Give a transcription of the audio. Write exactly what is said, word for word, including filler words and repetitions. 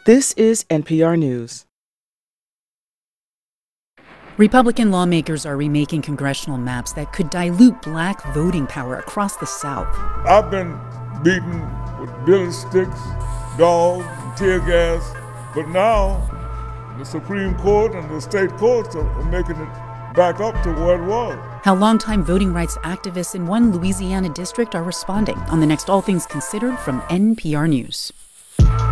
This is N P R News. Republican lawmakers are remaking congressional maps that could dilute black voting power across the South. I've been beaten with billy sticks, dogs, and tear gas, but now the Supreme Court and the state courts are making it back up to where it was. How longtime voting rights activists in one Louisiana district are responding on the next All Things Considered from N P R News.